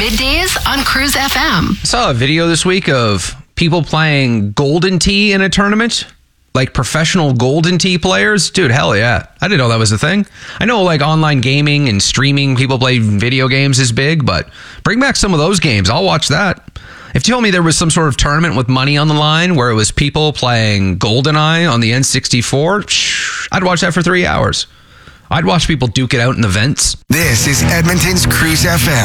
Middays on Cruise FM. I saw a video this week of people playing Golden Tee in a tournament. Like professional Golden Tee players. Dude, hell yeah. I didn't know that was a thing. I know like online gaming and streaming, people play video games is big, but bring back some of those games. I'll watch that. If you told me there was some sort of tournament with money on the line where it was people playing GoldenEye on the N64, I'd watch that for 3 hours. I'd watch people duke it out in events. This is Edmonton's Cruise FM.